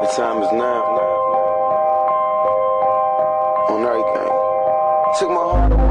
The time is now. On everything. Took my heart away.